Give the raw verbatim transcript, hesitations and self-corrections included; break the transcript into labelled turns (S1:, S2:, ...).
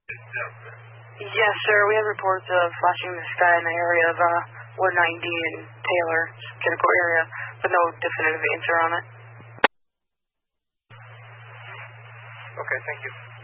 S1: Yes, sir. We have reports of flashing in the sky in the area of uh, one ninety and Taylor, Jericho area, but no definitive answer on it.
S2: Okay, thank you.